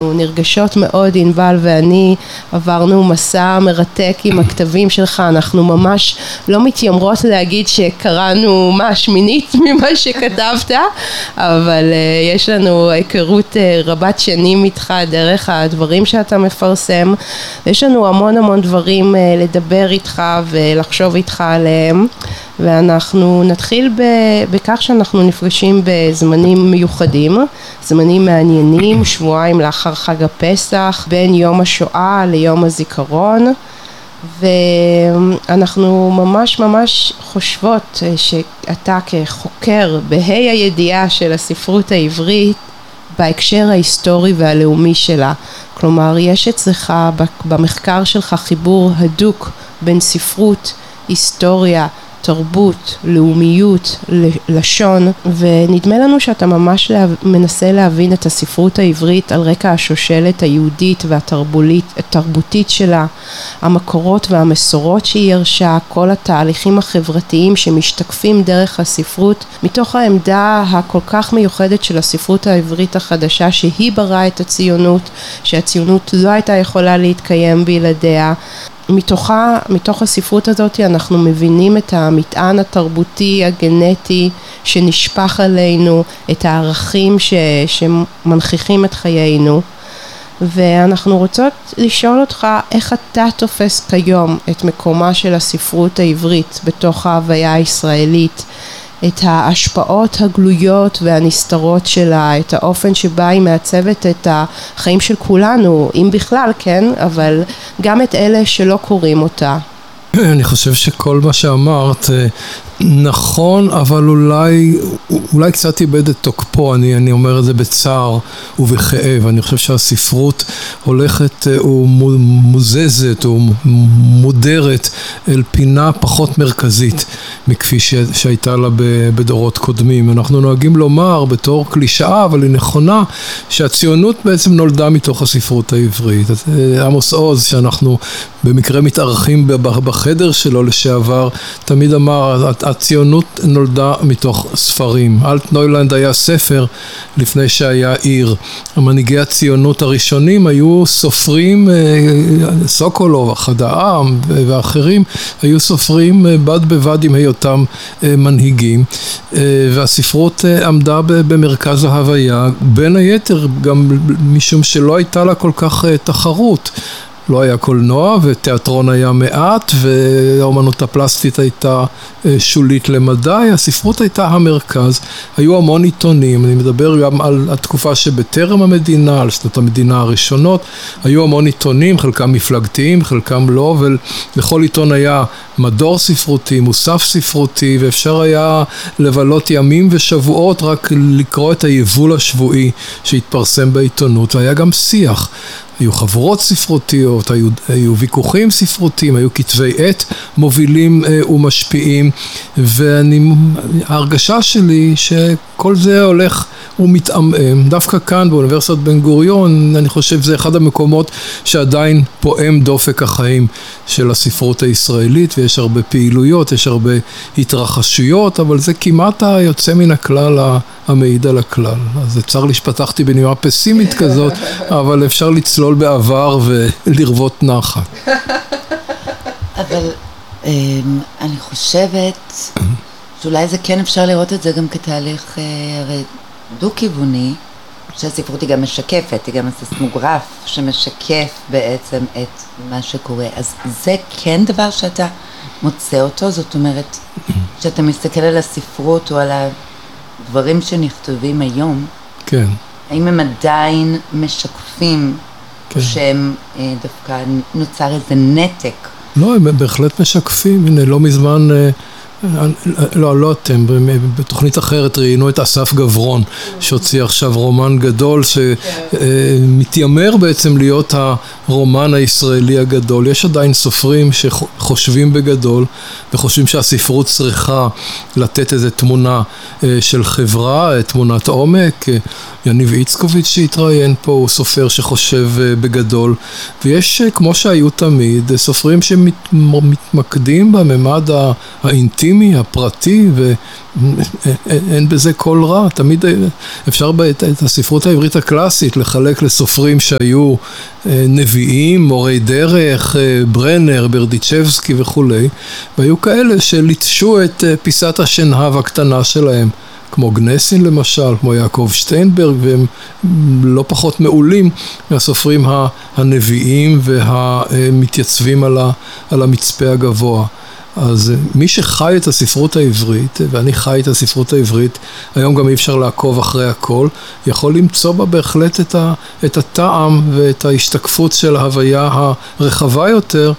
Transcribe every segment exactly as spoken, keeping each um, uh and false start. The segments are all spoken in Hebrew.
נרגשות מאוד, ענבל ואני עברנו מסע מרתק עם הכתבים שלך, אנחנו ממש לא מתיימרות להגיד שקראנו מה שמינית ממה שכתבת, אבל uh, יש לנו היכרות uh, רבת שנים איתך דרך הדברים שאתה מפרסם, יש לנו המון המון דברים uh, לדבר איתך ולחשוב איתך עליהם, ואנחנו נתחיל בכך שאנחנו נפגשים בזמנים מיוחדים, זמנים מעניינים, שבועיים לאחר חג הפסח, בין יום השואה ליום הזיכרון, ואנחנו ממש ממש חושבות שאתה כחוקר בהי הידיעה של הספרות העברית בהקשר ההיסטורי והלאומי שלה, כלומר יש אצלך במחקר שלך חיבור הדוק בין ספרות, היסטוריה, תרבות, לאומיות, לשון, ונדמה לנו שאתה ממש מנסה להבין את הספרות העברית על רקע השושלת היהודית והתרבותית שלה, המקורות והמסורות שהיא ירשה, כל התהליכים החברתיים שמשתקפים דרך הספרות, מתוך העמדה הכל כך מיוחדת של הספרות העברית החדשה שהיא בראה את הציונות, שהציונות לא הייתה יכולה להתקיים בלעדיה. מתוכה, מתוך הספרות הזאת אנחנו מבינים את המטען התרבותי, הגנטי שנשפך עלינו, את הערכים ש, שמנכיחים את חיינו, ואנחנו רוצות לשאול אותך איך אתה תופס כיום את מקומה של הספרות העברית בתוך ההוויה הישראלית, את ההשפעות הגלויות והנסתרות שלה, את האופן שבה היא מעצבת את החיים של כולנו, אם בכלל, כן, אבל גם את אלה שלא קוראים אותה. אני חושב שכל מה שאמרת נכון, אבל אולי, אולי קצת איבד את תוקפו, אני, אני אומר את זה בצער ובכאב. אני חושב שהספרות הולכת ומוזזת ומודרת אל פינה פחות מרכזית מכפי שהייתה לה בדורות קודמים. אנחנו נוהגים לומר בתור קלישאה, אבל היא נכונה, שהציונות בעצם נולדה מתוך הספרות העברית. עמוס עוז, שאנחנו במקרה מתארחים בחדר שלו לשעבר, תמיד אמר, הציונות נולדה מתוך ספרים. אלטנוילנד היה ספר לפני שהיה עיר. המנהיגי הציונות הראשונים היו סופרים, סוקולוב, אחד העם ואחרים, היו סופרים בד בבד עם היותם מנהיגים, והספרות עמדה במרכז ההוויה, בין היתר גם משום שלא הייתה לה כל כך תחרות. לא היה קולנוע ותיאטרון היה מעט והאומנות הפלסטית הייתה שולית למדי, הספרות הייתה המרכז, היו המון עיתונים, אני מדבר גם על התקופה שבטרם המדינה, על שנות המדינה הראשונות, היו המון עיתונים, חלקם מפלגתיים, חלקם לא, ולכל עיתון היה מדור ספרותי, מוסף ספרותי, ואפשר היה לבלות ימים ושבועות רק לקרוא את היבול השבועי שהתפרסם בעיתונות, והיה גם שיח. היו חברות ספרותיות, היו, היו ויכוחים ספרותיים, היו כתבי עת מובילים אה, ומשפיעים, וההרגשה שלי שכל זה הולך ומתעמם. דווקא כאן באוניברסיטת בן גוריון, אני חושב זה אחד המקומות שעדיין פועם דופק החיים של הספרות הישראלית, ויש הרבה פעילויות, יש הרבה התרחשויות, אבל זה כמעט היוצא מן הכלל המעיד על הכלל. אז צר לי שפתחתי בנימה פסימית כזאת, אבל אפשר לצלול בעבר ולרבות נחת. אבל אני חושבת שאולי זה כן אפשר לראות את זה גם כתהליך הרי דו-כיווני, שהספרות היא גם משקפת, היא גם הסיסמוגרף שמשקף בעצם את מה שקורה. אז זה כן דבר שאתה מוצא אותו, זאת אומרת, שאתה מסתכל על הספרות או על הדברים שנכתבים היום, כן. האם הם עדיין משקפים, כן. או שהם אה, דווקא נוצר איזה נתק? לא, הם בהחלט משקפים, הנה לא מזמן... אה... לא, לא אתם, בתוכנית אחרת ראינו את אסף גברון שהוציא עכשיו רומן גדול שמתיימר בעצם להיות הרומן הישראלי הגדול. יש עדיין סופרים שחושבים בגדול וחושבים שהספרות צריכה לתת איזו תמונה של חברה, תמונת עומק. יניב איצקוביץ' שהתראיין פה הוא סופר שחושב בגדול, ויש כמו שהיו תמיד סופרים שמתמקדים בממד האינטימי, הפרטי, ואין בזה כל רע. תמיד אפשר את הספרות העברית הקלאסית לחלק לסופרים שהיו נביאים, מורי דרך, ברנר, ברדיצ'בסקי וכולי, והיו כאלה שליטשו את פיסת השנהב הקטנה שלהם, כמו גנסין למשל, כמו יעקב שטיינברג, והם לא פחות מעולים מהסופרים הנביאים והמתייצבים על המצפה הגבוה. אז מי שחי את הספרות העברית, ואני חי את הספרות העברית, היום גם אי אפשר לעקוב אחרי הכל, יכול למצוא בה בהחלט את, ה, את הטעם ואת ההשתקפות של ההוויה הרחבה יותר,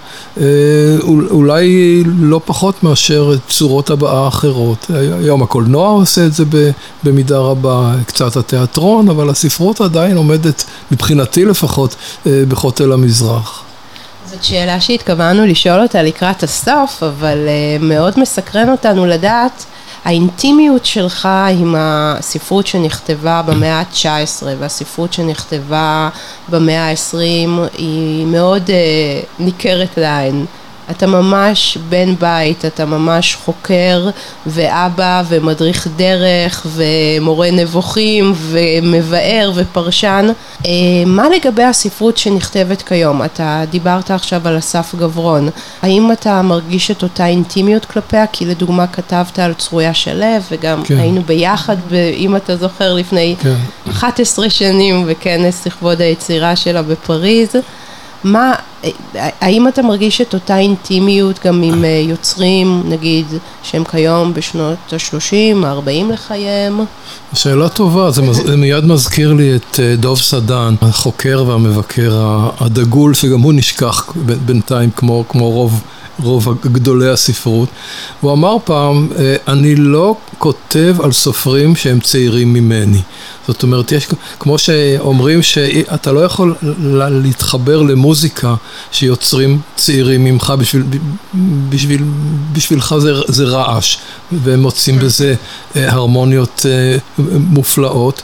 אולי לא פחות מאשר צורות הבאה אחרות. היום הקולנוע עושה את זה במידה רבה, קצת התיאטרון, אבל הספרות עדיין עומדת, מבחינתי לפחות, בחוטל המזרח. זאת שאלה שהתכוונו לשאול אותה לקראת הסוף, אבל uh, מאוד מסקרן אותנו לדעת האינטימיות שלך עם הספרות שנכתבה במאה ה-תשע עשרה והספרות שנכתבה במאה ה-עשרים היא מאוד uh, ניכרת לעין. אתה ממש בן בית, אתה ממש חוקר ואבא ומדריך דרך ומורה נבוכים ומבאר ופרשן. מה לגבי הספרות שנכתבת כיום? אתה דיברת עכשיו על אסף גברון. האם אתה מרגיש את אותה אינטימיות כלפיה? כי לדוגמה כתבת על צרויה שלו וגם כן. היינו ביחד, אם אתה זוכר, לפני כן. אחת עשרה שנים בכנס לכבוד היצירה שלה בפריז. מה, האם אתה מרגיש את אותה אינטימיות גם עם יוצרים, נגיד, שהם כיום בשנות ה-שלושים, ה-ארבעים לחייהם? שאלה טובה, זה, מז... זה מיד מזכיר לי את דוב סדן, החוקר והמבקר הדגול, שגם הוא נשכח בינתיים כמו, כמו רוב, רוב גדולי הספרות. הוא אמר פעם, אני לא כותב על סופרים שהם צעירים ממני. זאת אומרת, יש, כמו שאומרים שאתה לא יכול להתחבר למוזיקה שיוצרים צעירים ממך, בשביל, בשביל, בשבילך זה, זה רעש, והם מוצאים בזה הרמוניות מופלאות.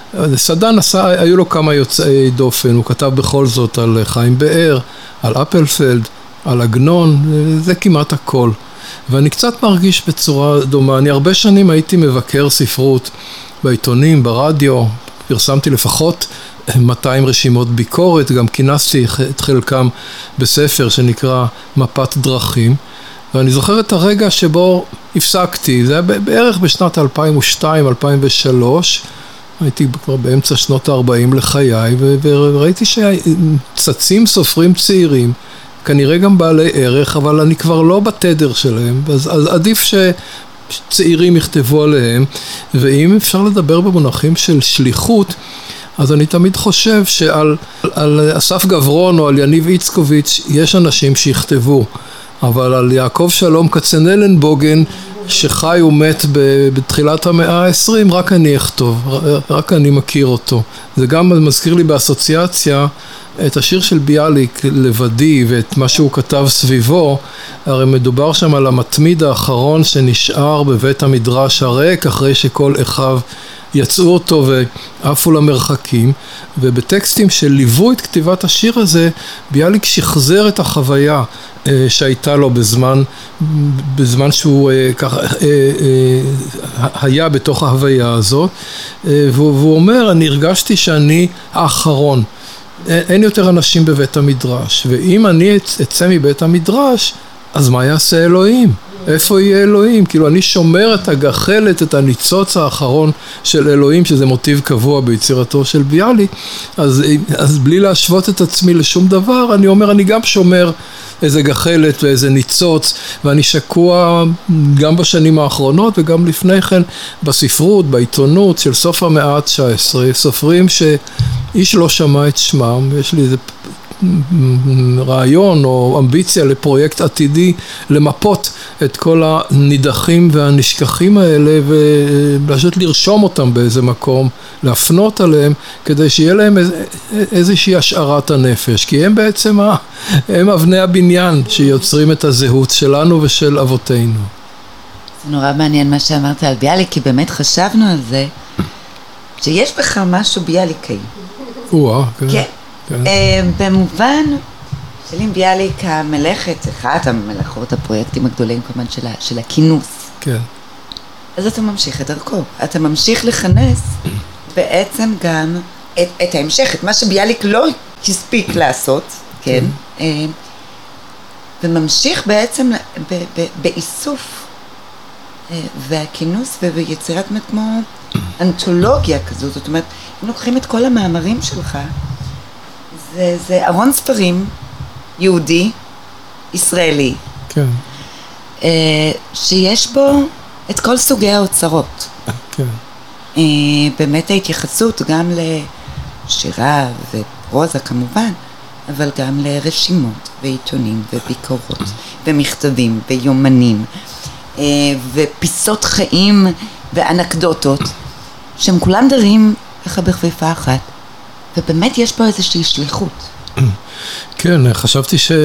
סדן עשה, היו לו כמה יוצאי דופן, הוא כתב בכל זאת על חיים באר, על אפלפלד, על עגנון, זה כמעט הכל. ואני קצת מרגיש בצורה דומה. אני הרבה שנים הייתי מבקר ספרות בעיתונים, ברדיו, פרסמתי לפחות מאתיים רשימות ביקורת, גם כינסתי את חלקם בספר שנקרא מפת דרכים, ואני זוכר את הרגע שבו הפסקתי, זה היה בערך בשנת אלפיים ושתיים אלפיים ושלוש, הייתי כבר באמצע שנות ה-ארבעים לחיי, וראיתי שצצים סופרים צעירים, כנראה גם בעלי ערך, אבל אני כבר לא בתדר שלהם, אז, אז עדיף שצעירים יכתבו עליהם, ואם אפשר לדבר במונחים של שליחות, אז אני תמיד חושב שעל על אסף גברון או על יניב איצקוביץ' יש אנשים שיכתבו, אבל על יעקב שלום כצנלנבוגן, שחי ומת בתחילת המאה העשרים, רק אני אכתוב, רק אני מכיר אותו. זה גם מזכיר לי באסוציאציה את השיר של ביאליק לבדי ואת מה שהוא כתב סביבו. הרי מדובר שם על המתמיד האחרון שנשאר בבית המדרש הריק אחרי שכל אחיו יצאו אותו ועפו למרחקים, ובטקסטים שליוו את כתיבת השיר הזה ביאליק שחזר את החוויה שהייתה לו בזמן, בזמן שהוא ככה, היה בתוך ההוויה הזאת, והוא אומר, אני הרגשתי שאני האחרון, אין יותר אנשים בבית המדרש, ואם אני אצא מבית המדרש, אז מה יעשה אלוהים? איפה יהיה אלוהים? כאילו אני שומר את הגחלת, את הניצוץ האחרון של אלוהים, שזה מוטיב קבוע ביצירתו של ביאליק, אז, אז בלי להשוות את עצמי לשום דבר, אני אומר, אני גם שומר איזה גחלת ואיזה ניצוץ, ואני שקוע גם בשנים האחרונות וגם לפני כן בספרות, בעיתונות של סוף המאה ה-תשע עשרה, סופרים שאיש לא שמע את שמם, יש לי איזה רעיון או אמביציה לפרויקט עתידי, למפות את כל הנידחים והנשכחים האלה ולפשוט לרשום אותם באיזה מקום, להפנות עליהם, כדי שיהיה להם איזושהי השערת הנפש, כי הם בעצם הם אבני הבניין שיוצרים את הזהות שלנו ושל אבותינו. זה נורא מעניין מה שאמרת על ביאליק, כי באמת חשבנו על זה, שיש בך משהו ביאליקי. וואה, כן. כן. כן. במובן של אם ביאליק המלאכת, אחת המלאכות, הפרויקטים הגדולים כמובן של, של הכינוס. כן. אז אתה ממשיך את דרכו. אתה ממשיך לכנס בעצם גם את, את ההמשך, את מה שביאליק לא הספיק לעשות, כן? כן. וממשיך בעצם ב, ב, באיסוף והכינוס וביצירת כמו אנתולוגיה כזו, זאת אומרת, אם לוקחים את כל המאמרים שלך, זה, זה ארון ספרים יהודי, ישראלי, כן. שיש בו את כל סוגי האוצרות. כן. באמת ההתייחסות גם לשירה ופרוזה כמובן, אבל גם לרשימות ועיתונים וביקורות ומכתבים ויומנים ופיסות חיים ואנקדוטות שהם כולם דרים ככה בכפיפה אחת, ובאמת יש פה איזושהי שליחות. כן, חשבתי ש...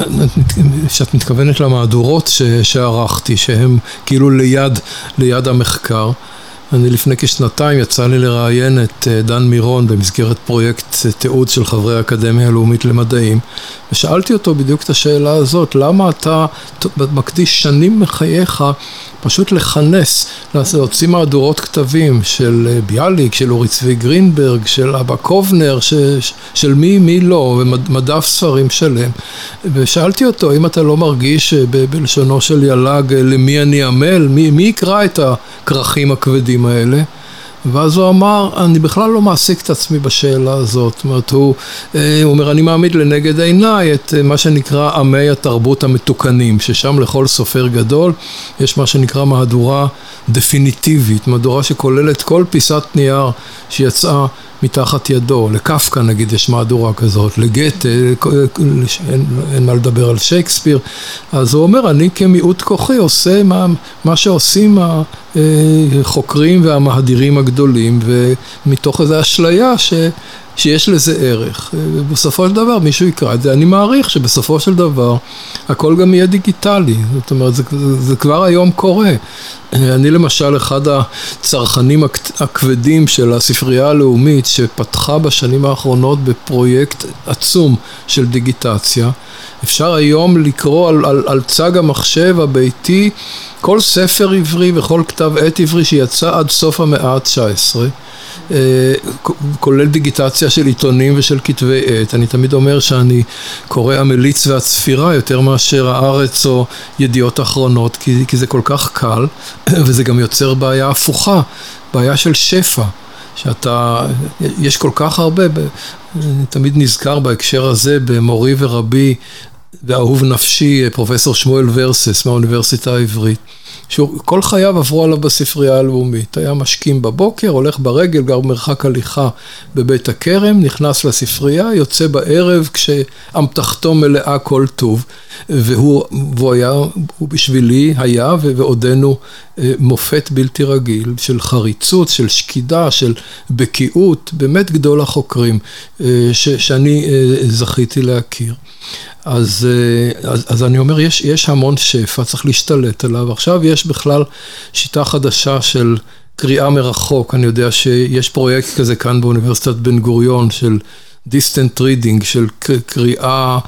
שאת מתכוונת למהדורות ש... שערכתי, שהם כאילו ליד, ליד המחקר. אני לפני כשנתיים יצא לי לראיין את דן מירון במסגרת פרויקט תיעוד של חברי האקדמיה הלאומית למדעים, ושאלתי אותו בדיוק את השאלה הזאת, למה אתה מקדיש שנים מחייך פשוט לכנס, להוציא מהדורות כתבים של ביאליק, של אורי צבי גרינברג, של אבא קובנר, ש, של מי, מי לא, ומדף ספרים שלם. ושאלתי אותו, אם אתה לא מרגיש ב, בלשונו של ילג, למי אני עמל, מי, מי יקרא את הכרכים הכבדים האלה? ואז הוא אמר, אני בכלל לא מעסיק את עצמי בשאלה הזאת. זאת אומרת, הוא, הוא אומר, אני מעמיד לנגד עיניי את מה שנקרא עמי התרבות המתוקנים, ששם לכל סופר גדול יש מה שנקרא מהדורה דפיניטיבית, מהדורה שכוללת כל פיסת נייר שיצאה מתחת ידו. לקפקא נגיד יש מהדורה כזאת, לגתה, אין, אין מה לדבר על שייקספיר. אז הוא אומר, אני כמיעוט כוחי עושה מה, מה שעושים החוקרים והמהדירים הגדולים, ומתוך איזו אשליה ש... שיש לזה ערך. בסופו של דבר מישהו יקרא את זה. אני מעריך שבסופו של דבר הכל גם יהיה דיגיטלי. זאת אומרת, זה, זה כבר היום קורה. אני למשל אחד הצרכנים הכבדים של הספרייה הלאומית שפתחה בשנים האחרונות בפרויקט עצום של דיגיטציה. אפשר היום לקרוא על, על, על צג המחשב הביתי כל ספר עברי וכל כתב עת עברי שיצא עד סוף המאה ה-תשע עשרה. כולל דיגיטציה של עיתונים ושל כתבי עת. אני תמיד אומר שאני קורא המליץ והצפירה יותר מאשר הארץ או ידיעות אחרונות, כי, כי זה כל כך קל, וזה גם יוצר בעיה הפוכה, בעיה של שפע, שאתה, יש כל כך הרבה, אני תמיד נזכר בהקשר הזה במורי ורבי ואהוב נפשי, פרופסור שמואל ורסס מהאוניברסיטה העברית, שכל חייו עברו עליו בספרייה הלאומית. היה משכים בבוקר, הולך ברגל, גר מרחק הליכה בבית הכרם, נכנס לספרייה, יוצא בערב כשאמתחתו מלאה כל טוב, והוא, והוא היה, הוא בשבילי היה ועודנו מופת בלתי רגיל של חריצות, של שקידה, של בקיאות, באמת גדול החוקרים ש, שאני זכיתי להכיר. אז, אז, אז אני אומר, יש, יש המון שפע, צריך להשתלט עליו. עכשיו יש בכלל שיטה חדשה של קריאה מרחוק. אני יודע שיש פרויקט כזה כאן באוניברסיטת בן גוריון של distant reading, של קריאה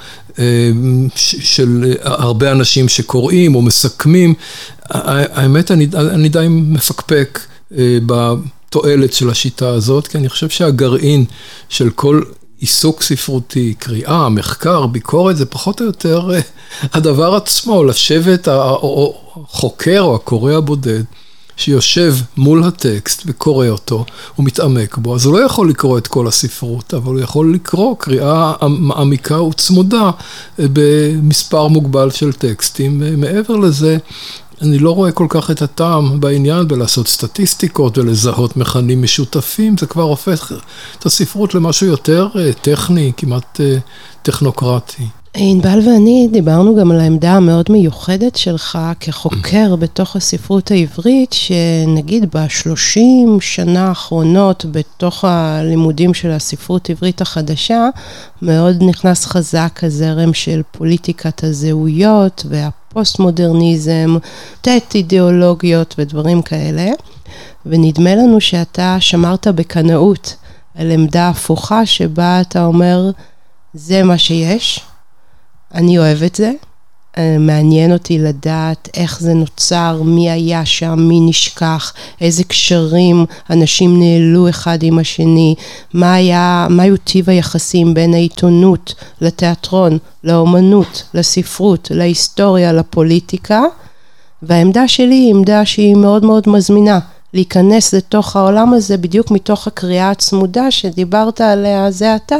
של הרבה אנשים שקוראים או מסכמים. האמת, אני, אני די מפקפק בתועלת של השיטה הזאת, כי אני חושב שהגרעין של כל עיסוק ספרותי, קריאה, מחקר, ביקורת, זה פחות או יותר הדבר עצמו, לשבת החוקר או הקורא הבודד, שיושב מול הטקסט וקורא אותו, הוא מתעמק בו, אז הוא לא יכול לקרוא את כל הספרות, אבל הוא יכול לקרוא קריאה מעמיקה וצמודה במספר מוגבל של טקסטים. מעבר לזה, אני לא רואה כל כך את הטעם בעניין בלעשות סטטיסטיקות ולזהות מכנים משותפים, זה כבר הופך את הספרות למשהו יותר טכני, כמעט טכנוקרטי. ענבל ואני דיברנו גם על העמדה המאוד מיוחדת שלך כחוקר בתוך הספרות העברית, שנגיד בשלושים שנה האחרונות בתוך הלימודים של הספרות העברית החדשה, מאוד נכנס חזק הזרם של פוליטיקת הזהויות והפוסט-מודרניזם, תת-אידיאולוגיות ודברים כאלה, ונדמה לנו שאתה שמרת בקנאות על עמדה הפוכה שבה אתה אומר, זה מה שיש, אני אוהב את זה, מעניין אותי לדעת איך זה נוצר, מי היה שם, מי נשכח, איזה קשרים אנשים נעלו אחד עם השני, מה היה, מה היו טיב היחסים בין העיתונות לתיאטרון, לאומנות, לספרות, להיסטוריה, לפוליטיקה, והעמדה שלי היא עמדה שהיא מאוד מאוד מזמינה, להיכנס לתוך העולם הזה בדיוק מתוך הקריאה הצמודה שדיברת עליה זה אתה,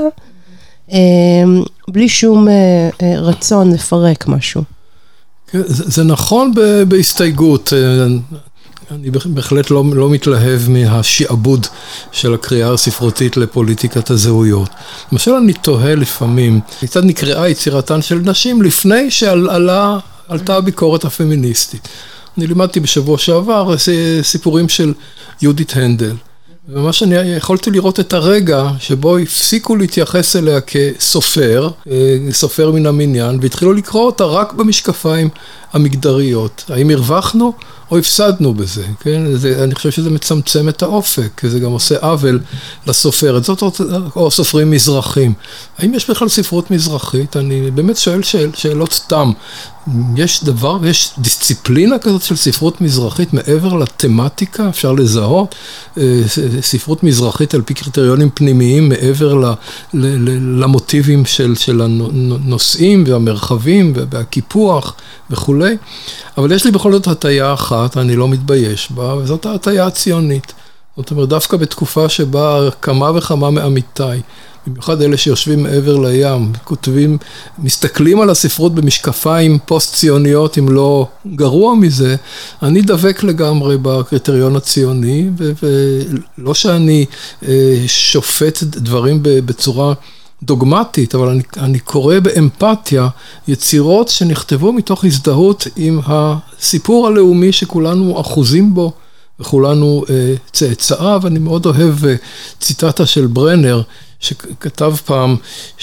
בלי שום רצון לפרק משהו. זה, זה נכון בהסתייגות, אני בהחלט לא, לא מתלהב מהשעבוד של הקריאה הספרותית לפוליטיקת הזהויות. למשל אני תוהה לפעמים, קצת נקראה יצירתן של נשים לפני שעלה, עלתה הביקורת הפמיניסטית. אני לימדתי בשבוע שעבר סיפורים של יהודית הנדל. ומה שאני יכולתי לראות את הרגע שבו הפסיקו להתייחס אליה כסופר, סופר מן המניין, והתחילו לקרוא אותה רק במשקפיים המגדריות. האם הרווחנו או הפסדנו בזה? כן? זה, אני חושב שזה מצמצם את האופק, זה גם עושה עוול לסופרת, זאת או, או סופרים מזרחים. האם יש בכלל ספרות מזרחית? אני באמת שואל שאל, שאלות תם. יש דבר, יש דיסציפלינה כזאת של ספרות מזרחית מעבר לתמטיקה, אפשר לזהות, ספרות מזרחית על פי קריטריונים פנימיים מעבר ל, ל, ל, למוטיבים של, של הנושאים והמרחבים והקיפוח וכולי, אבל יש לי בכל זאת הטיה אחת, אני לא מתבייש בה, וזאת ההטיה הציונית. זאת אומרת, דווקא בתקופה שבה כמה וכמה מעמיתיי, במיוחד אלה שיושבים מעבר לים, כותבים, מסתכלים על הספרות במשקפיים פוסט-ציוניות, אם לא גרוע מזה, אני דבק לגמרי בקריטריון הציוני, ולא שאני שופט דברים בצורה דוגמטית, אבל אני, אני קורא באמפתיה יצירות שנכתבו מתוך הזדהות עם הסיפור הלאומי שכולנו אחוזים בו, וכולנו צאצאיו. אני מאוד אוהב ציטטה של ברנר, שכתב פעם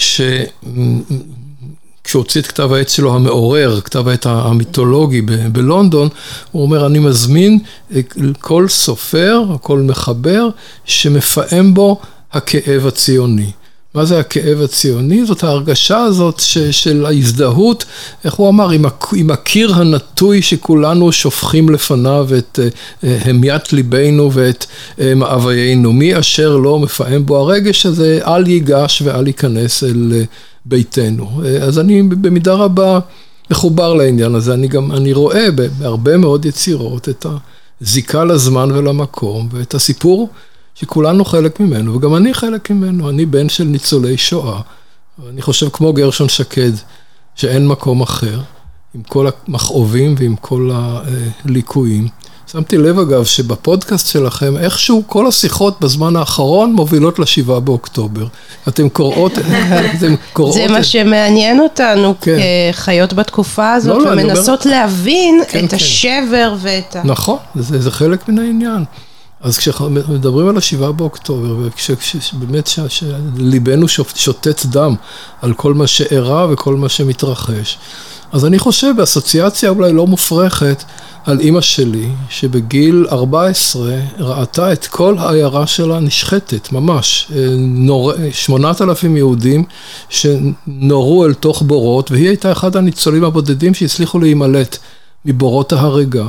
כשהוא הוציא את כתב העת שלו המעורר, כתב העת המיתולוגי ב- בלונדון, הוא אומר, אני מזמין כל סופר, כל מחבר, שמפעם בו הכאב הציוני. מה זה הכאב הציוני? זאת ההרגשה הזאת ש, של ההזדהות, איך הוא אמר, עם, עם הקיר הנטוי שכולנו שופכים לפניו את המיית ליבנו ואת מאוויינו. מי אשר לא מפעם בו הרגש הזה, אל ייגש ואל ייכנס אל ביתנו. אז אני במידה רבה מחובר לעניין הזה. אני גם, אני רואה בהרבה מאוד יצירות את הזיקה לזמן ולמקום ואת הסיפור שכולנו חלק ממנו, וגם אני חלק ממנו. אני בן של ניצולי שואה, ואני חושב כמו גרשון שקד, שאין מקום אחר, עם כל המכאובים ועם כל הליקויים. שמתי לב אגב שבפודקאסט שלכם, איכשהו כל השיחות בזמן האחרון מובילות לשבעה באוקטובר. אתם קוראות... אתם קוראות זה מה שמעניין אותנו, כן. כחיות בתקופה הזאת, לא, לא, ומנסות אומר... להבין כן, את כן. השבר ואת ה... נכון, זה, זה חלק מן העניין. אז כשמדברים על השבעה באוקטובר, ובאמת שליבנו שותת דם על כל מה שאירע וכל מה שמתרחש, אז אני חושב באסוציאציה אולי לא מופרכת על אמא שלי, שבגיל ארבע עשרה ראתה את כל העיירה שלה נשחטת, ממש, נור... שמונת אלפים יהודים שנורו אל תוך בורות, והיא הייתה אחד הניצולים הבודדים שהצליחו להימלט מבורות ההרגה.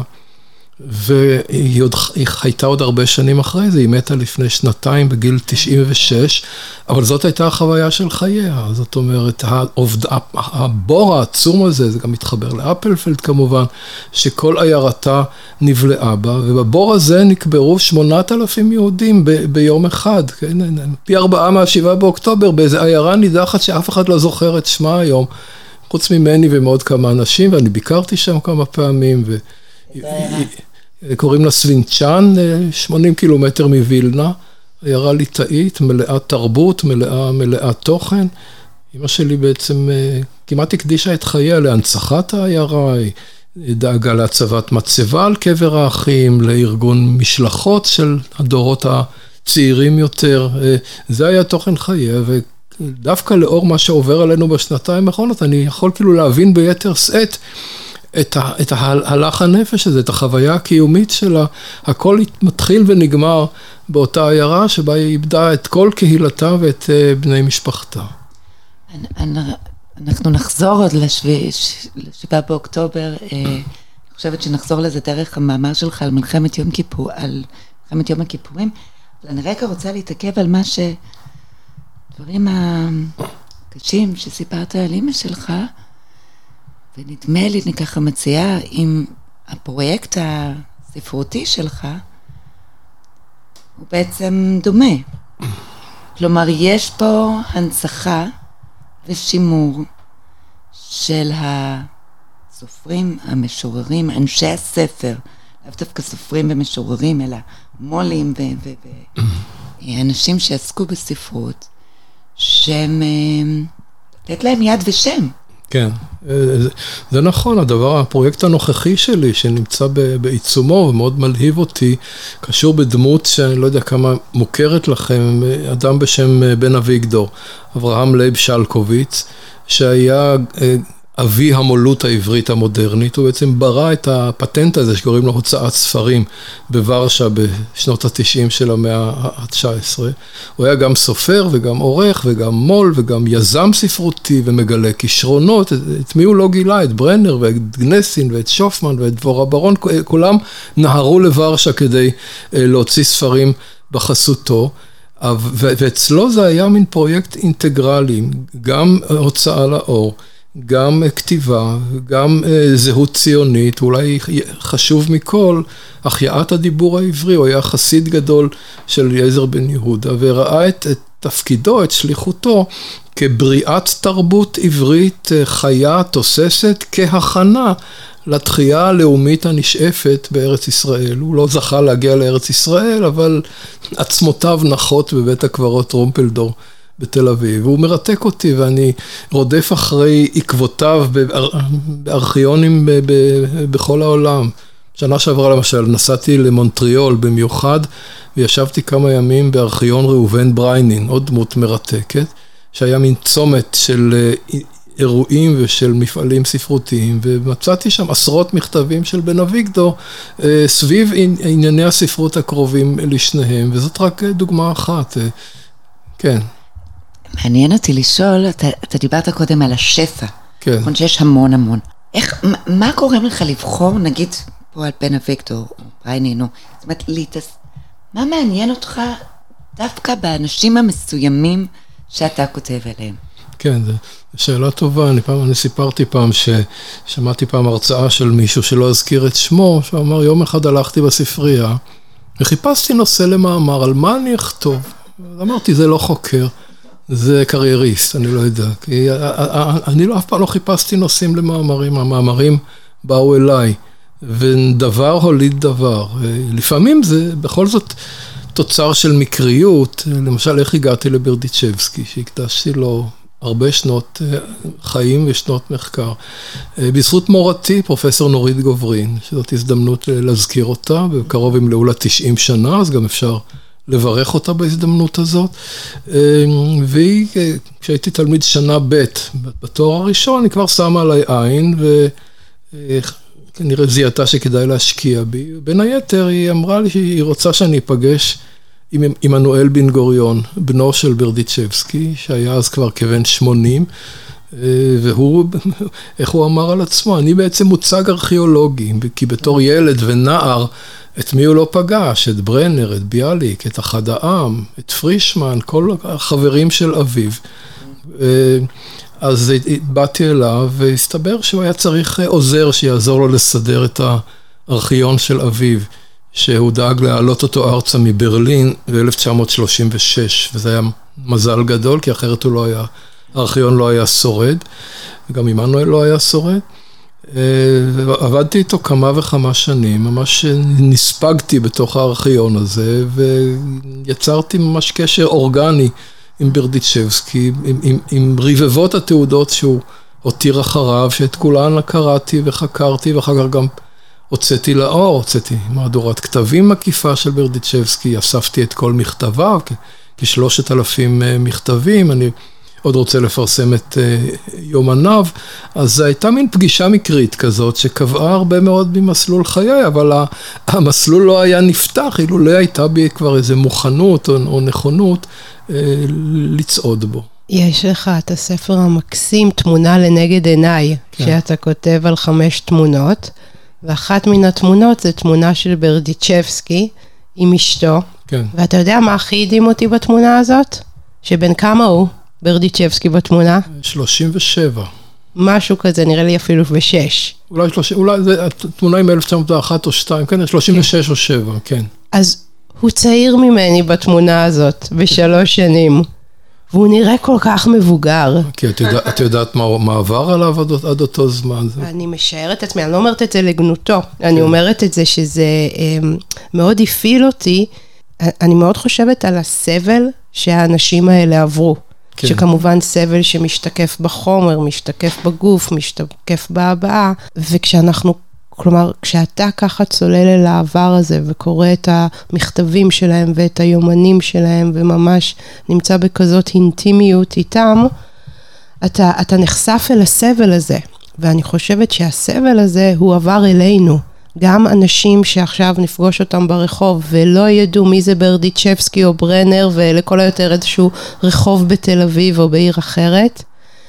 והיא עוד, היא חייתה עוד הרבה שנים אחרי זה, היא מתה לפני שנתיים בגיל תשעים ושש, אבל זאת הייתה החוויה של חייה. זאת אומרת, העובד, הבור העצום הזה, זה גם מתחבר לאפלפלד כמובן, שכל עיירתה נבלעה בה, ובבור הזה נקברו שמונת אלפים יהודים ב, ביום אחד, כן? פי ארבעה מהשבעה באוקטובר, באיזו עיירה נידחת שאף אחד לא זוכר את שמה היום, חוץ ממני ומאוד כמה אנשים, ואני ביקרתי שם כמה פעמים, ו... קוראים לה סווינצ'אן, שמונים קילומטר מווילנה, עיירה ליטאית, מלאה תרבות, מלאה, מלאה תוכן. אמא שלי בעצם כמעט הקדישה את חייה להנצחת העיירה, היא דאגה להצבת מצבה על קבר האחים, לארגון משלחות של הדורות הצעירים יותר. זה היה תוכן חייה, ודווקא לאור מה שעובר עלינו בשנתיים האחרונות, אני יכול כאילו להבין ביתר שאת את, ה, את ההלך הנפש הזה, את החוויה הקיומית שלה. הכל מתחיל ונגמר באותה עיירה שבה היא איבדה את כל קהילתה ואת בני משפחתה. אנחנו נחזור עוד לשבעה באוקטובר, אני חושבת שנחזור לזה דרך המאמר שלך על מלחמת יום כיפור, על מלחמת יום הכיפורים, אבל אני רגע רוצה להתעכב על מה ש... דברים הקשים שסיפרת על אמא שלך, ונדמה לי, אני ככה מציעה, עם הפרויקט הספרותי שלך, הוא בעצם דומה. כלומר, יש פה הנצחה ושימור של הסופרים, המשוררים, אנשי הספר, לאו דווקא סופרים ומשוררים, אלא מולים ואנשים שעסקו בספרות, שהם לתת להם יד ושם. כן, זה נכון, הדבר, הפרויקט הנוכחי שלי שנמצא בעיצומו ומאוד מלהיב אותי, קשור בדמות שאני לא יודע כמה מוכרת לכם, אדם בשם בן אביגדור, אברהם לייב שלקוביץ, שהיה אבי המולות העברית המודרנית, הוא בעצם ברא את הפטנט הזה שקוראים לו הוצאת ספרים בוורשה בשנות התשעים של המאה ה-תשע עשרה. הוא היה גם סופר וגם עורך וגם מול וגם יזם ספרותי ומגלה כישרונות. את מי הוא לא גילה? את ברנר ואת גנסין ואת שופמן ואת דבורה ברון, כולם נהרו לוורשה כדי להוציא ספרים בחסותו. ואצלו זה היה מין פרויקט אינטגרלי, גם הוצאה לאור, גם כתיבה, גם זהות ציונית, אולי חשוב מכל, החייאת הדיבור העברי. הוא היה חסיד גדול של אליעזר בן יהודה, וראה את, את תפקידו, את שליחותו, כבריאת תרבות עברית חיה, תוססת, כהכנה לתחייה הלאומית הנשאפת בארץ ישראל. הוא לא זכה להגיע לארץ ישראל, אבל עצמותיו נחות בבית הקברות טרומפלדור בתל אביב. הוא מרתק אותי, ואני רודף אחרי עקבותיו בארכיונים בכל העולם. שנה שעברה למשל, נסעתי למונטריאול במיוחד, וישבתי כמה ימים בארכיון ראובן בריינין, עוד דמות מרתקת, שהיה מין צומת של אירועים ושל מפעלים ספרותיים, ומצאתי שם עשרות מכתבים של בן אביגדור, סביב ענייני הספרות הקרובים לשניהם, וזאת רק דוגמה אחת. כן. מעניין אותי לשאול, אתה, אתה דיברת קודם על השפע, כן. נכון שיש המון המון. איך, מה, מה גורם לך לבחור, נגיד, פה על בן אביגדור, או בריינין, זאת אומרת, להתס... מה מעניין אותך דווקא באנשים המסוימים שאתה כותב עליהם? כן, זו שאלה טובה. אני פעם, אני סיפרתי פעם ששמעתי פעם הרצאה של מישהו שלא אזכיר את שמו, שאמר, יום אחד הלכתי בספרייה, וחיפשתי נושא למאמר, על מה אני אכתוב? אמרתי, זה לא חוקר. זה קרייריסט, אני לא יודע, כי אני לא, אף פעם לא חיפשתי נושאים למאמרים, המאמרים באו אליי, ודבר הוליד דבר. לפעמים זה בכל זאת תוצר של מקריות, למשל איך הגעתי לברדיצ'בסקי, שהקדשתי לו הרבה שנות חיים ושנות מחקר. בזכות מורתי, פרופסור נורית גוברין, שזאת הזדמנות להזכיר אותה, בקרוב עם לעולה תשעים שנה, אז גם אפשר לברך אותה בהזדמנות הזאת, והיא, כשהייתי תלמיד שנה ב' בתואר הראשון, היא כבר שמה עליי עין, וכנראה זיהתה שכדאי להשקיע בי. בין היתר, היא אמרה לי שהיא רוצה שאני אפגש עם עמנואל בן גוריון, בנו של ברדיצ'בסקי, שהיה אז כבר כבן שמונים, והוא, איך הוא אמר על עצמו, אני בעצם מוצג ארכיאולוגי, כי בתור ילד ונער, את מי הוא לא פגש? את ברנר, את ביאליק, את אחד העם, את פרישמן, כל החברים של אביו. אז באתי אליו, והסתבר שהוא היה צריך עוזר שיעזור לו לסדר את הארכיון של אביו, שהוא דאג להעלות אותו ארצה מברלין ב-אלף תשע מאות שלושים ושש, וזה היה מזל גדול, כי אחרת הוא לא היה, הארכיון לא היה שורד, וגם עמנואל לא היה שורד. עבדתי איתו כמה וכמה שנים, ממש נספגתי בתוך הארכיון הזה, ויצרתי ממש קשר אורגני עם ברדיצ'בסקי, עם, עם, עם רבבות התעודות שהוא הותיר אחריו, שאת כולן קראתי וחקרתי, ואחר כך גם הוצאתי לאור, הוצאתי מהדורת כתבים מקיפה של ברדיצ'בסקי, אספתי את כל מכתביו, כשלושת אלפים מכתבים, אני עוד רוצה לפרסם את יומניו, אז זו הייתה מין פגישה מקרית כזאת, שקבעה הרבה מאוד ממסלול חיי, אבל המסלול לא היה נפתח, אילו לא הייתה בי כבר איזו מוכנות או, או נכונות לצעוד בו. יש לך את הספר המקסים, תמונה לנגד עיניי, כן. שאתה כותב על חמש תמונות, ואחת מן התמונות זה תמונה של ברדיצ'בסקי עם אשתו, כן. ואתה יודע מה הכי הדהים אותי בתמונה הזאת? שבן כמה הוא? ברדיצ'בסקי בתמונה? שלושים ושבע. משהו כזה, נראה לי אפילו בשש. אולי שלושים, אולי זה התמונה עם אלף תשע מאות ואחת או שתיים, כן, שלושים ושש כן. או שבע, כן. אז הוא צעיר ממני בתמונה הזאת, בשלוש שנים, והוא נראה כל כך מבוגר. כי את, יודע, את יודעת מה, מה עבר עליו עד, עד אותו זמן? אני משערת את עצמי, אני לא אומרת את זה לגנותו, כן. אני אומרת את זה שזה אה, מאוד הפעיל אותי, אני מאוד חושבת על הסבל שהאנשים האלה עברו. כן. שכמובן סבל שמשתקף בחומר, משתקף בגוף, משתקף בהבעה, וכשאנחנו, כלומר, כשאתה ככה צולל אל העבר הזה, וקורא את המכתבים שלהם, ואת היומנים שלהם, וממש נמצא בכזאת אינטימיות איתם, אתה, אתה נחשף אל הסבל הזה, ואני חושבת שהסבל הזה הוא עבר אלינו, גם אנשים שעכשיו נפגוש אותם ברחוב ולא ידעו מי זה ברדיצ'בסקי או ברנר ולכל היותר איזשהו רחוב בתל אביב או בעיר אחרת,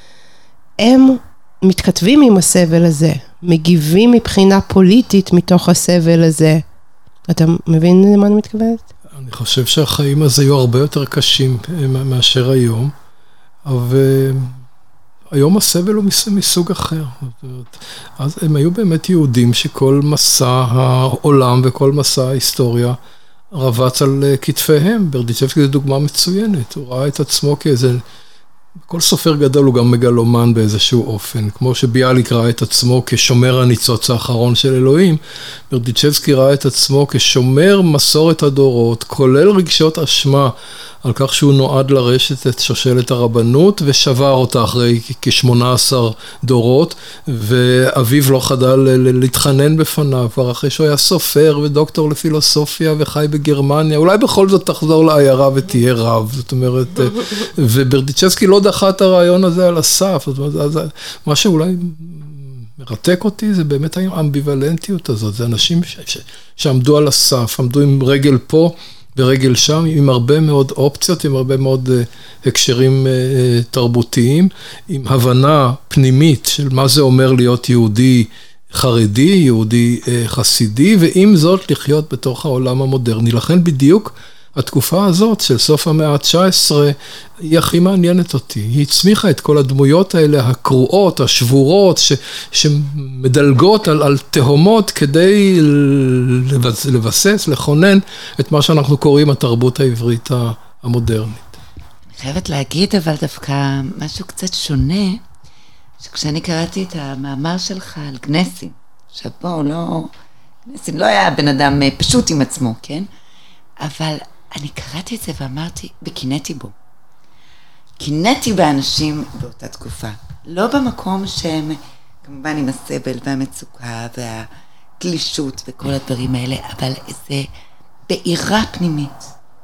הם מתכתבים עם הסבל הזה, מגיבים מבחינה פוליטית מתוך הסבל הזה. אתה מבין למה אני מתכוונת? אני חושב שהחיים הזה היו הרבה יותר קשים מאשר היום, אבל היום הסבל הוא מסוג אחר. אז הם היו באמת יהודים שכל מסע העולם וכל מסע ההיסטוריה רבץ על כתפיהם. ברדיצ'בסקי זו דוגמה מצוינת. הוא ראה את עצמו כאיזה, כל סופר גדול הוא גם מגלומן באיזשהו אופן. כמו שביאליק ראה את עצמו כשומר הניצוץ האחרון של אלוהים, ברדיצ'בסקי ראה את עצמו כשומר מסורת הדורות, כולל רגשות אשמה, על כך שהוא נועד לרשת את שושלת הרבנות, ושבר אותה אחרי כ-שמונה עשר דורות, ואביו לא חדל להתחנן בפניו, כבר אחרי שהוא היה סופר ודוקטור לפילוסופיה וחי בגרמניה, אולי בכל זאת תחזור לעיירה ותהיה רב, זאת אומרת, וברדיצ'בסקי לא דחה את הרעיון הזה על הסף, זאת אומרת, מה שאולי מרתק אותי זה באמת האמביוולנטיות הזאת, זה אנשים ש- ש- שעמדו על הסף, עמדו עם רגל פה, ברגל שם, עם הרבה מאוד אופציות, עם הרבה מאוד uh, הקשרים uh, תרבותיים, עם הבנה פנימית של מה זה אומר להיות יהודי חרדי, יהודי uh, חסידי, ועם זאת לחיות בתוך העולם המודרני. לכן בדיוק התקופה הזאת של סוף המאה ה-תשע עשרה היא הכי מעניינת אותי. היא הצמיחה את כל הדמויות האלה, הקרועות, השבורות, ש, שמדלגות על, על תהומות כדי לבס, לבסס, לכונן את מה שאנחנו קוראים התרבות העברית המודרנית. אני חייבת להגיד אבל דווקא משהו קצת שונה, שכשאני קראתי את המאמר שלך על גנסין, שבו לא, גנסין לא היה בן אדם פשוט עם עצמו, כן? אבל אני קראתי את זה ואמרתי, וקינאתי בו. קינאתי באנשים באותה תקופה. לא במקום שהם, כמובן עם הסבל והמצוקה והגלישות וכל הדברים האלה, אבל איזה בעירה פנימית.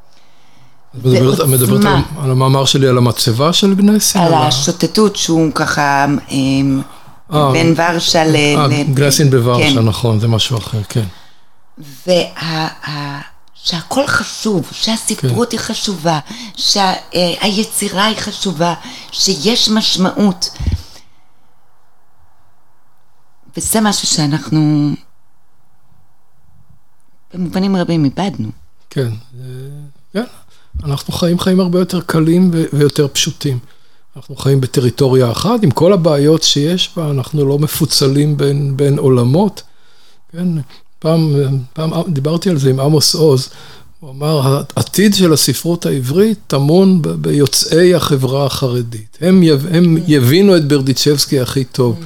את מדברת על המאמר שלי, על המצבה של גנסין? על השוטטות שהוא ככה בין ורשה ל... גנסין בוורשה, נכון, זה משהו אחר, כן. וה... שהכל חשוב, שהספרות היא חשובה, שהיצירה היא חשובה, שיש משמעות. וזה משהו שאנחנו במובנים רבים איבדנו. כן, כן. אנחנו חיים חיים הרבה יותר קלים ויותר פשוטים. אנחנו חיים בטריטוריה אחת, עם כל הבעיות שיש בה, אנחנו לא מפוצלים בין, בין עולמות. כן, פעם, פעם דיברתי על זה עם עמוס עוז, הוא אמר, העתיד של הספרות העברית טמון ביוצאי החברה החרדית. הם, הם יבינו את ברדיצ'בסקי הכי טוב.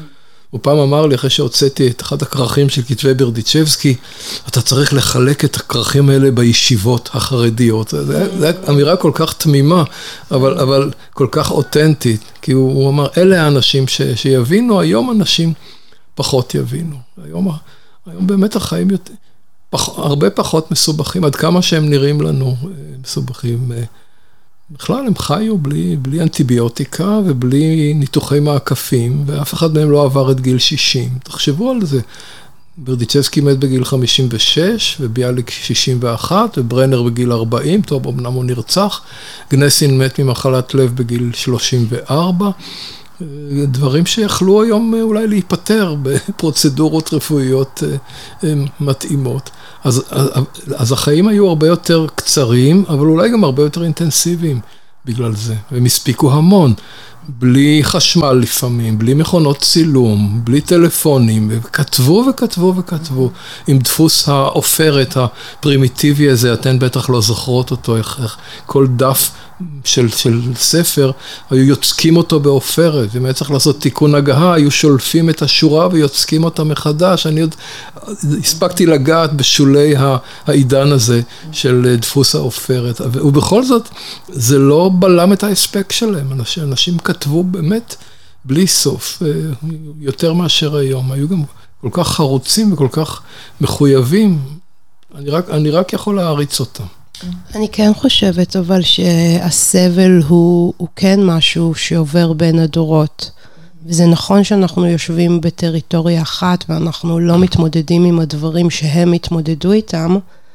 הוא פעם אמר לי, אחרי שהוצאתי את אחד הכרכים של כתבי ברדיצ'בסקי, אתה צריך לחלק את הכרכים האלה בישיבות החרדיות. זו אמירה כל כך תמימה, אבל, אבל כל כך אותנטית, כי הוא, הוא אמר, אלה האנשים ש, שיבינו, היום אנשים פחות יבינו. היום, היום באמת החיים יותר, פח, הרבה פחות מסובכים, עד כמה שהם נראים לנו מסובכים. בכלל הם חיו בלי, בלי אנטיביוטיקה ובלי ניתוחי מעקפים, ואף אחד מהם לא עבר את גיל שישים. תחשבו על זה. ברדיצ'בסקי מת בגיל חמישים ושש, וביאליק שישים ואחת, וברנר בגיל ארבעים, טוב, אמנם הוא נרצח. גנסין מת ממחלת לב בגיל שלושים וארבע. דברים שיכלו היום אולי להיפטר בפרוצדורות רפואיות מתאימות. אז, אז, אז החיים היו הרבה יותר קצרים, אבל אולי גם הרבה יותר אינטנסיביים בגלל זה. והם הספיקו המון, בלי חשמל לפעמים, בלי מכונות צילום, בלי טלפונים, וכתבו וכתבו וכתבו. עם דפוס העופרת הפרימיטיבי הזה, אתן בטח לא זוכרות אותו, איך, איך כל דף של, של ספר, היו יוצקים אותו בעופרת, ואם היה צריך לעשות תיקון הגהה, היו שולפים את השורה ויוצקים אותה מחדש. אני עוד הספקתי לגעת בשולי העידן הזה של דפוס העופרת, ובכל זאת, זה לא בלם את האספק שלהם. אנשים, אנשים כתבו באמת בלי סוף, יותר מאשר היום. היו גם כל כך חרוצים וכל כך מחויבים, אני רק, אני רק יכול להריץ אותם. אני כן חושבת אבל שהסבל הוא, הוא כן משהו שעובר בין הדורות. וזה נכון שאנחנו יושבים בטריטוריה אחת ואנחנו לא מתמודדים עם הדברים שהם התמודדו איתם,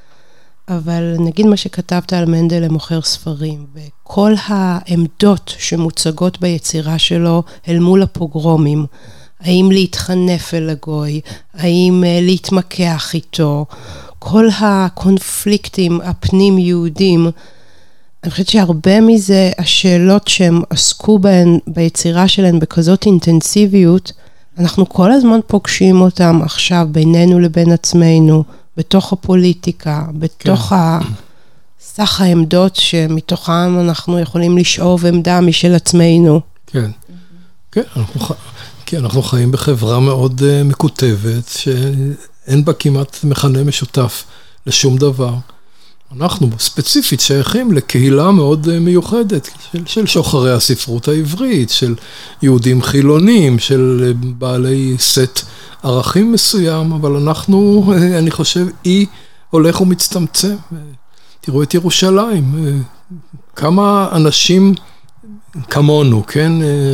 אבל נגיד מה שכתבת על מנדלה מוכר ספרים, וכל העמדות שמוצגות ביצירה שלו אל מול הפוגרומים, האם להתחנף אל הגוי, האם להתמקח איתו, כל הקונפליקטים הפנים יהודים, אני חושבת שהרבה מזה, השאלות שהם עסקו בהן, ביצירה שלהן בכזאת אינטנסיביות, אנחנו כל הזמן פוגשים אותם עכשיו בינינו לבין עצמנו, בתוך הפוליטיקה, בתוך כן. סך העמדות שמתוכם אנחנו יכולים לשאוב עמדה משל עצמנו. כן, כן, אנחנו, כן, אנחנו חיים בחברה מאוד uh, מקוטבת, שאין בה כמעט מכנה משותף לשום דבר. אנחנו ספציפית שייכים לקהילה מאוד מיוחדת, של, של שוחרי הספרות העברית, של יהודים חילונים, של בעלי סט ערכים מסוים, אבל אנחנו, אני חושב, אי הולך ומצטמצם. תראו את ירושלים, כמה אנשים כמונו, כן,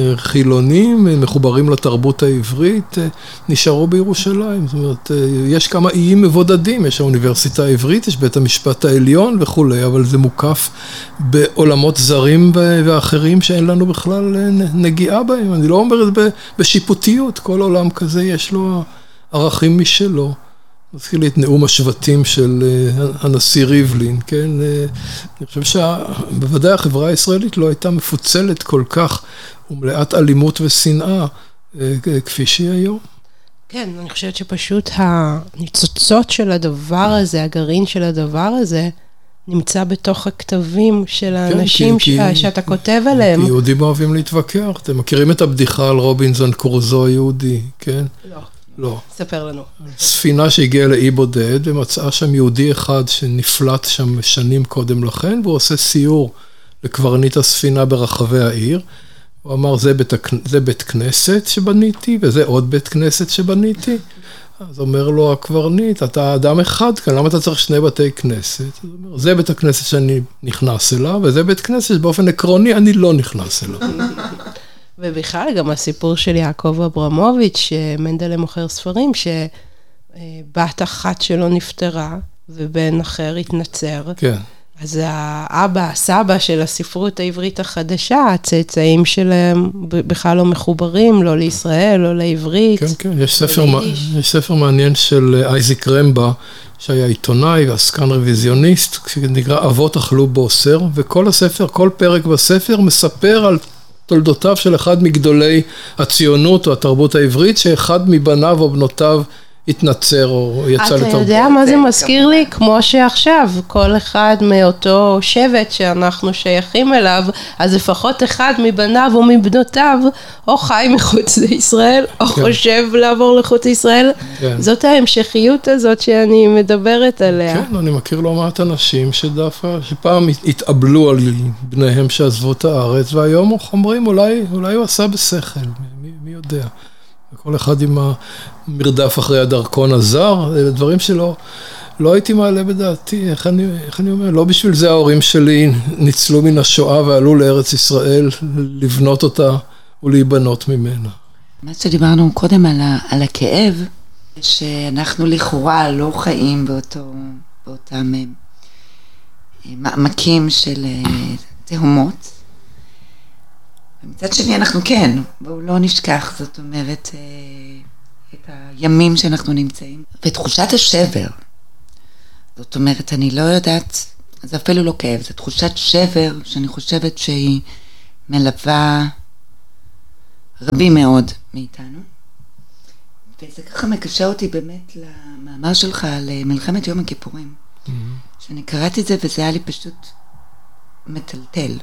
חילונים, מחוברים לתרבות העברית, נשארו בירושלים. זאת אומרת, יש כמה איים מבודדים, יש האוניברסיטה העברית, יש בית המשפט העליון וכולי, אבל זה מוקף בעולמות זרים ואחרים שאין לנו בכלל נגיעה בהם. אני לא אומר את זה בשיפוטיות, כל עולם כזה יש לו ערכים משלו. נזכיר לי את נאום השבטים של הנשיא ריבלין, כן? אני חושב שבוודאי החברה הישראלית לא הייתה מפוצלת כל כך ומלאת אלימות ושנאה כפי שהיא היום. כן, אני חושבת שפשוט הניצוצות של הדבר הזה, הגרעין של הדבר הזה, נמצא בתוך הכתבים של האנשים כן, כי, ש... כי, שאתה כותב עליהם. כי יהודים אוהבים להתווכח. אתם מכירים את הבדיחה על רובינזון קרוזו היהודי, כן? לא. לא. ספר לנו. ספינה שהגיעה לאי בודד, ומצאה שם יהודי אחד שנפלט שם שנים קודם לכן, והוא עושה סיור לקברניט הספינה ברחבי העיר. הוא אמר, זה בית, זה בית כנסת שבניתי, וזה עוד בית כנסת שבניתי. אז אומר לו הקברניט, אתה אדם אחד כאן, למה אתה צריך שני בתי כנסת? אז אומר, זה בית הכנסת שאני נכנס אליו, וזה בית כנסת שבאופן עקרוני אני לא נכנס אליו. ובכלל גם הסיפור של יעקב אברמוביץ', שמנדלה מוכר ספרים, שבת אחת שלו נפטרה, ובן אחר התנצר. כן. אז האבא, הסבא של הספרות העברית החדשה, הצאצאים שלהם בכלל לא מחוברים, לא לישראל, לא לעברית. כן, כן, יש ספר, יש ספר מעניין של אייזיק רמבה, שהיה עיתונאי ועסקן רוויזיוניסט, שנקרא אבות אכלו בוסר, וכל הספר, כל פרק בספר מספר על תולדותיו של אחד מגדולי הציונות או התרבות העברית, שאחד מבניו או בנותיו התנצר או יצא לתרבות. אתה יודע מה זה מזכיר לי? כמו שעכשיו, כל אחד מאותו שבט שאנחנו שייכים אליו, אז לפחות אחד מבניו או מבנותיו, או חי מחוץ לישראל, או חושב לעבור לחוץ לישראל. זאת ההמשכיות הזאת שאני מדברת עליה. כן, אני מכיר לא מעט אנשים שדווקא, שפעם התאבלו על בניהם שעזבו את הארץ, והיום אומרים, אולי הוא עשה בשכל, מי יודע. כל אחד עם המרדף אחרי הדרכון הזר, אלה דברים שלא לא הייתי מעלה בדעתי, איך אני, איך אני אומר, לא בשביל זה ההורים שלי ניצלו מן השואה ועלו לארץ ישראל לבנות אותה ולהיבנות ממנה. מה שדיברנו קודם על, ה, על הכאב, שאנחנו לכאורה לא חיים באותו, באותם מעמקים של תהומות, ומצד שני אנחנו כן, בואו לא נשכח, זאת אומרת, את הימים שאנחנו נמצאים. ותחושת השבר, זאת אומרת, אני לא יודעת, זה אפילו לא כאב, זה תחושת שבר שאני חושבת שהיא מלווה רבים מאוד מאיתנו. וזה ככה מקשר אותי באמת למאמר שלך על מלחמת יום הכיפורים. Mm-hmm. שאני קראתי את זה וזה היה לי פשוט מטלטל.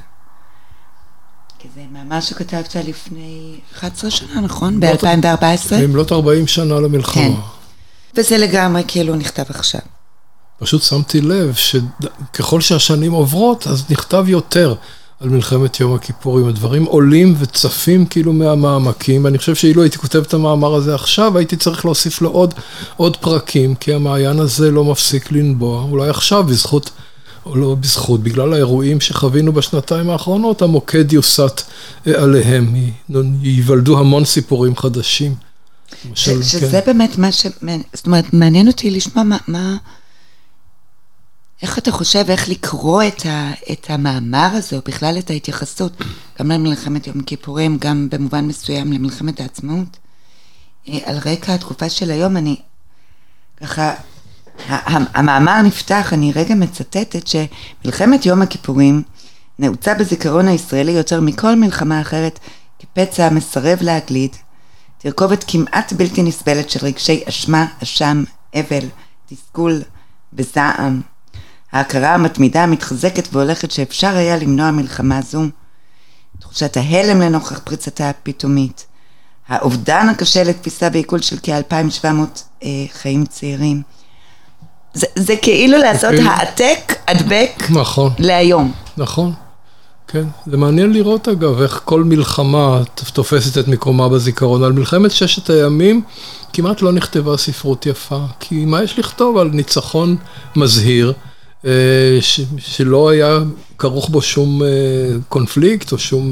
כי זה מאמר שכתבת לפני אחת עשרה שנה, נכון? ב-אלפיים וארבע עשרה? במלאת ארבעים שנה למלחמה. כן. וזה לגמרי כאילו נכתב עכשיו. פשוט שמתי לב שככל שהשנים עוברות, אז נכתב יותר על מלחמת יום הכיפורים. הדברים עולים וצפים כאילו מהמעמקים, ואני חושב שאילו הייתי כותב את המאמר הזה עכשיו, הייתי צריך להוסיף לו עוד, עוד פרקים, כי המעיין הזה לא מפסיק לנבוע. אולי עכשיו בזכות... או לא בזכות, בגלל האירועים שחווינו בשנתיים האחרונות, המוקד יוסט עליהם, ייוולדו המון סיפורים חדשים. למשל, שזה כן. באמת מה ש... זאת אומרת, מעניין אותי לשמוע מה... מה... איך אתה חושב, איך לקרוא את, ה... את המאמר הזה, או בכלל את ההתייחסות, גם למלחמת יום כיפורים, גם במובן מסוים למלחמת העצמאות, על רקע התקופה של היום, אני ככה... המאמר נפתח, אני רגע מצטטת שמלחמת יום הכיפורים נעוצה בזיכרון הישראלי יותר מכל מלחמה אחרת כפצע מסרב להגליד, תרכובת כמעט בלתי נסבלת של רגשי אשמה, אשם, אבל, תסכול וזעם. ההכרה המתמידה מתחזקת והולכת שאפשר היה למנוע מלחמה זו, תחושת ההלם לנוכח פריצתה הפתאומית, האובדן הקשה לתפיסה ועיכול של כ-אלפיים ושבע מאות אה, חיים צעירים, זה, זה כאילו לעשות העתק, הדבק נכון, להיום. נכון, כן. זה מעניין לראות אגב, איך כל מלחמה תופסת את מקומה בזיכרון. על מלחמת ששת הימים כמעט לא נכתבה ספרות יפה, כי מה יש לכתוב על ניצחון מזהיר, ש, שלא היה כרוך בו שום קונפליקט או שום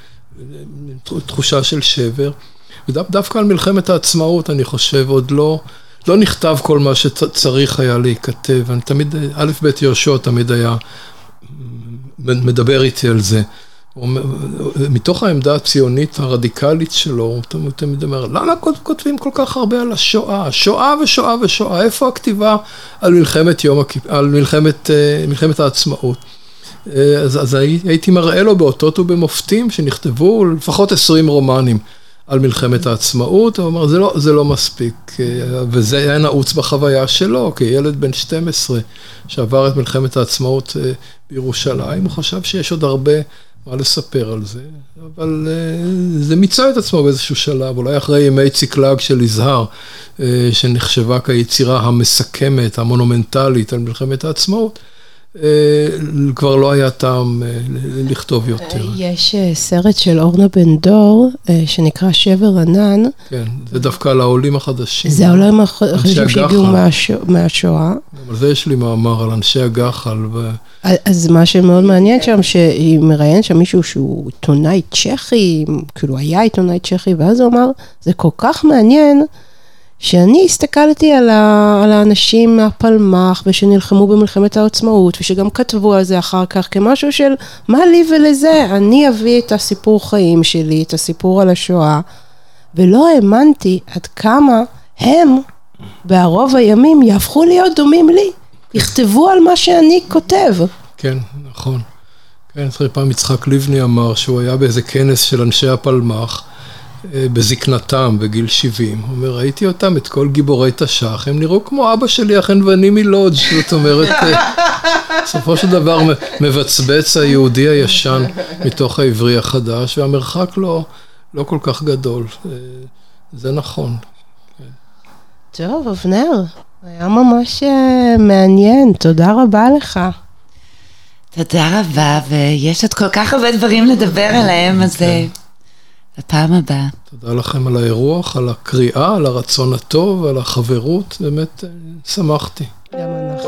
תחושה של שבר. ודווקא על מלחמת העצמאות אני חושב עוד לא... לא נכתב כל מה שצריך היה להיכתב, אני תמיד, א' ב' יהושע תמיד היה מדבר איתי על זה, מתוך העמדה הציונית הרדיקלית שלו, הוא תמיד אומר, למה כותבים כל כך הרבה על השואה, שואה ושואה ושואה, איפה הכתיבה על מלחמת יום, על מלחמת, מלחמת העצמאות? אז, אז הייתי מראה לו באותות ובמופתים שנכתבו לפחות עשרים רומנים, על מלחמת העצמאות, הוא אמר, זה לא, זה לא מספיק, וזה היה נעוץ בחוויה שלו, כילד בן שתים עשרה, שעבר את מלחמת העצמאות בירושלים, הוא חשב שיש עוד הרבה מה לספר על זה, אבל זה מיצה את עצמו באיזשהו שלב, אולי אחרי ימי ציקלג של יזהר, שנחשבה כיצירה המסכמת, המונומנטלית על מלחמת העצמאות, כבר לא היה טעם לכתוב יותר. יש סרט של אורנה בן דור שנקרא שבר ענן. כן, זה דווקא על העולים החדשים. זה העולים החדשים שהגיעו מהשואה. אבל זה יש לי מאמר על אנשי הגחל. אז מה שמאוד מעניין שם, שהיא מראיין שם מישהו שהוא עיתונאי צ'כי, כאילו היה עיתונאי צ'כי, ואז הוא אמר, זה כל כך מעניין, שאני הסתכלתי על, ה, על האנשים מהפלמ"ח ושנלחמו במלחמת העצמאות ושגם כתבו על זה אחר כך כמשהו של מה לי ולזה, אני אביא את הסיפור חיים שלי, את הסיפור על השואה, ולא האמנתי עד כמה הם בערוב הימים יהפכו להיות דומים לי, יכתבו על מה שאני כותב. כן, נכון. כן, אחרי פעם יצחק לבני אמר שהוא היה באיזה כנס של אנשי הפלמ"ח, בזקנתם, בגיל שבעים. הוא אומר, ראיתי אותם, את כל גיבורי תש"ח, הם נראו כמו אבא שלי, החנווני מלודג', זאת אומרת, בסופו של דבר מבצבץ היהודי הישן מתוך העברי החדש, והמרחק לא, לא כל כך גדול. זה נכון. טוב, אבנר, היה ממש מעניין, תודה רבה לך. תודה רבה, ויש עוד כל כך הרבה דברים לדבר עליהם, אז בפעם הבאה. תודה לכם על האירוח, על הקריאה, על הרצון הטוב, על החברות, באמת שמחתי.